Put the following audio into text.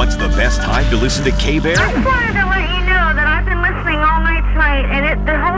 What's the best time to listen to K-Bear? I just wanted to let you know that I've been listening all night tonight, and the whole